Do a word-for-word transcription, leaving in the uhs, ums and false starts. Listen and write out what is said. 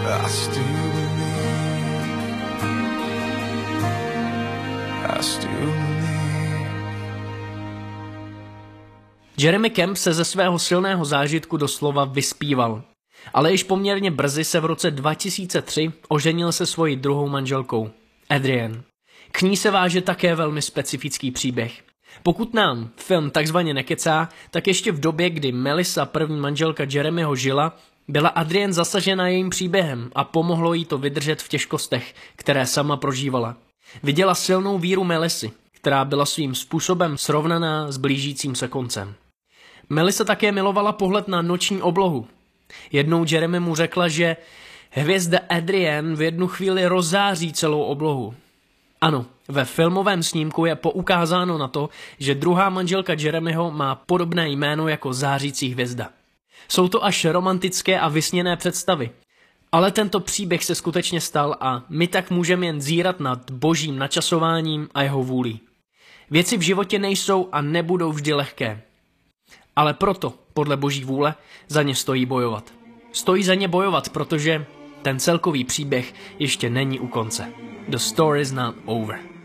I still believe, I still believe. Jeremy Camp se ze svého silného zážitku doslova vyspíval. Ale již poměrně brzy se v roce dva tisíce tři oženil se svojí druhou manželkou, Adrienne. K ní se váže také velmi specifický příběh. Pokud nám film takzvaně nekecá, tak ještě v době, kdy Melissa, první manželka Jeremyho, žila, byla Adrienne zasažena jejím příběhem a pomohlo jí to vydržet v těžkostech, které sama prožívala. Viděla silnou víru Melissy, která byla svým způsobem srovnaná s blížícím se koncem. Melissa také milovala pohled na noční oblohu. Jednou Jeremy mu řekla, že hvězda Adrienne v jednu chvíli rozzáří celou oblohu. Ano, ve filmovém snímku je poukázáno na to, že druhá manželka Jeremyho má podobné jméno jako zářící hvězda. Jsou to až romantické a vysněné představy. Ale tento příběh se skutečně stal a my tak můžeme jen zírat nad božím načasováním a jeho vůlí. Věci v životě nejsou a nebudou vždy lehké. Ale proto, podle boží vůle, za ně stojí bojovat. Stojí za ně bojovat, protože ten celkový příběh ještě není u konce. The story is not over.